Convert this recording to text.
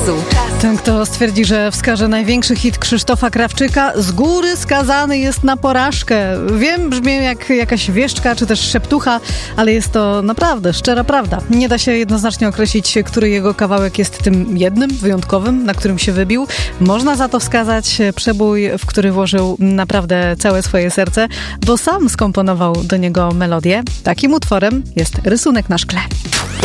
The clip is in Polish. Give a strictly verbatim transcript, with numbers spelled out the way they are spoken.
czasu. Ten, kto stwierdzi, że wskaże największy hit Krzysztofa Krawczyka, z góry skazany jest na porażkę. Wiem, brzmi jak jakaś wieszczka czy też szeptucha, ale jest to naprawdę szczera prawda. Nie da się jednoznacznie określić, który jego kawałek jest tym jednym, wyjątkowym, na którym się wybił. Można za to wskazać przebój, w który włożył naprawdę całe swoje serce, bo sam skomponował do niego melodię. Takim utworem jest Rysunek na szkle.